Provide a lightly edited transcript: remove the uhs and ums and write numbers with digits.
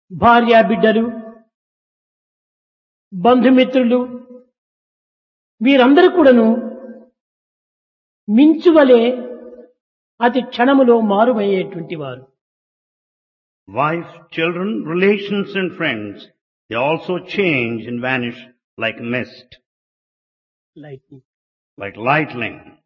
భార్యా బిడ్డలు, బంధుమిత్రులు వీరందరూ కూడాను మించువలే అతి క్షణములో మారుమయ్యేటువంటి వారు. Wife, children, relations and friends, they also change and vanish like mist, lightning. like lightning.